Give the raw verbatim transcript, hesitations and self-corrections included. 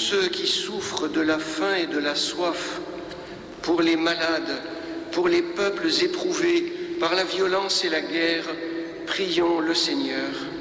ceux qui souffrent de la faim et de la soif, pour les malades, pour les peuples éprouvés par la violence et la guerre, prions le Seigneur.